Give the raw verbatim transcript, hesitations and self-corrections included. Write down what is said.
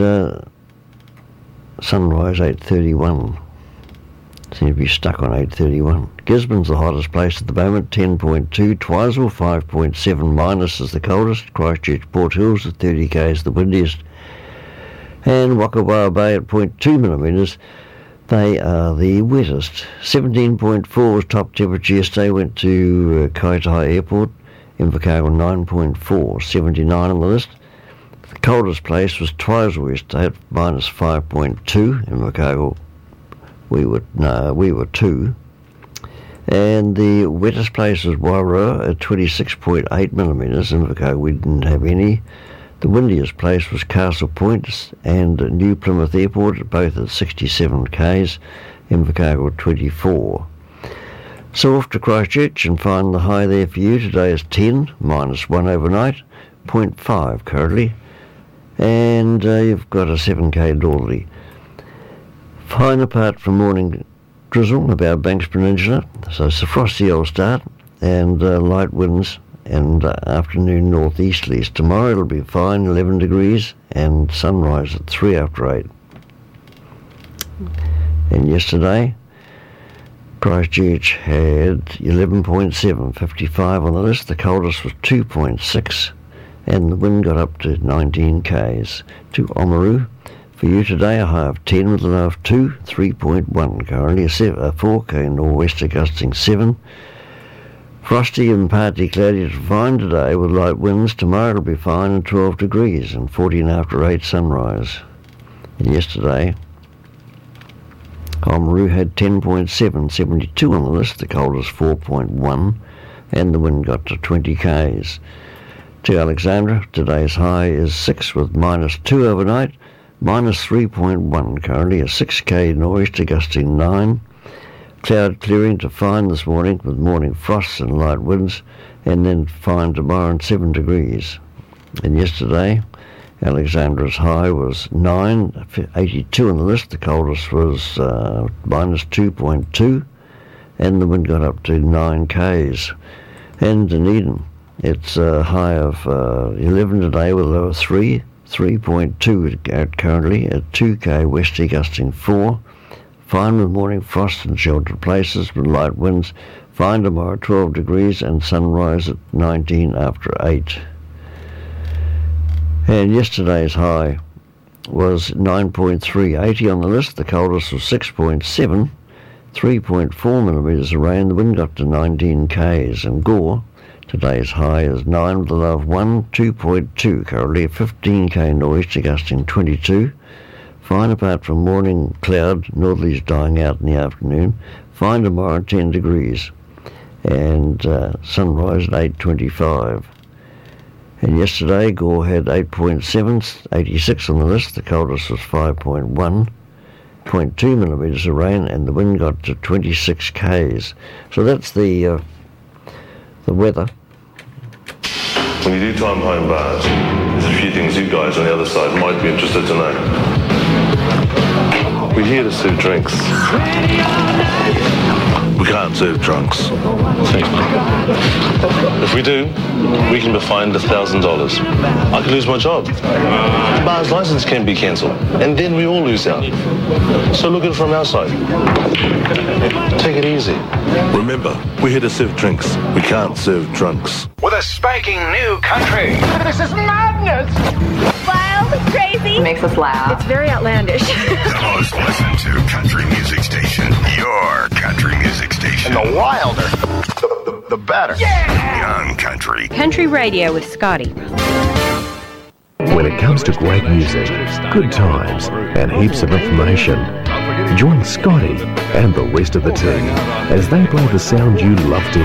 uh, sunrise eight thirty-one. Seem to be stuck on eight thirty-one. Gisborne's the hottest place at the moment, ten point two. Twizel, five point seven minus is the coldest. Christchurch, Port Hills at thirty k's the windiest. And Wakawa Bay at zero point two millimetres. They are the wettest. seventeen point four was top temperature yesterday. Went to uh, Kaitahi Airport. Invercargill nine point four, seventy-nine on the list. The coldest place was Twizel yesterday at minus five point two. Invercargill, we were, no, we were two. And the wettest place was Wairoa at twenty-six point eight millimetres. Invercargill, we didn't have any. The windiest place was Castle Point and New Plymouth Airport, both at sixty-seven k's, Invercargill twenty-four. So off to Christchurch and find the high there for you. Today is ten, minus one overnight, zero point five currently, and uh, you've got a seven k northerly. Fine apart from morning drizzle about Banks Peninsula, so it's a frosty old start, and uh, light winds and uh, afternoon northeasterlies. Tomorrow it'll be fine, eleven degrees, and sunrise at three after eight. And yesterday, Christchurch had eleven point seven, fifty-five on the list. The coldest was two point six, and the wind got up to nineteen k's. To Oamaru, for you today, a high of ten with a low of two, three point one currently, a, seven, a four k nor'wester gusting seven. Frosty and partly cloudy to fine today with light winds. Tomorrow it'll be fine and twelve degrees and fourteen after eight sunrise. And yesterday, Oamaru had ten point seven, seventy-two on the list. The coldest four point one, and the wind got to twenty k's. To Alexandra, today's high is six with minus two overnight, minus three point one currently, a six k nor'easter gusting nine. Cloud clearing to fine this morning with morning frosts and light winds, and then fine tomorrow and seven degrees. And yesterday, Alexandra's high was nine, eighty-two on the list. The coldest was uh, minus two point two, and the wind got up to nine k's. And Dunedin, it's a high of uh, eleven today with a low of three, three point two currently at two k westerly gusting four. Fine with morning frost in sheltered places with light winds. Fine tomorrow, twelve degrees, and sunrise at nineteen after eight. And yesterday's high was nine point three, eighty on the list. The coldest was six point seven, three point four millimetres of rain. The wind got to nineteen k's. And Gore, today's high is nine with a low of one, two point two currently, a fifteen k nor'easter gusting twenty-two. Fine apart from morning cloud, northerlies dying out in the afternoon. Fine tomorrow, ten degrees, and uh, sunrise at eight twenty-five. And yesterday, Gore had eight point seven, eighty-six on the list. The coldest was five point one, zero point two millimetres of rain, and the wind got to twenty-six k's. So that's the uh, the weather. When you do time home bars, there's a few things you guys on the other side might be interested to know. We're here to serve drinks. We can't serve drunks. If we do, we can be fined a thousand dollars. I could lose my job. The bar's license can be cancelled, and then we all lose out. So look at it from our side. Take it easy. Remember, we're here to serve drinks. We can't serve drunks. With a spanking new country. This is madness. Wild, crazy. It makes us laugh. It's very outlandish. The most listened to country music station. Your country music station. And the wilder, the, the, the better. Yeah! Young country. Country radio with Scotty. When it comes to great music, good times, and heaps of information, join Scotty and the rest of the team as they play the sound you love to